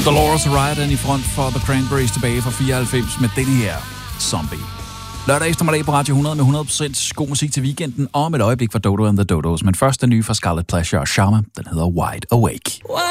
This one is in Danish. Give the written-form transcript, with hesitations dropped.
Dolores O'Riordan i front for The Cranberries tilbage fra 94 med denne her Zombie. Lørdag eftermiddag på Radio 100 med 100% god musik til weekenden, og om et øjeblik for Dodo and the Dodos. Men først den nye fra Scarlet Pleasure og Sharma, den hedder Wide Awake.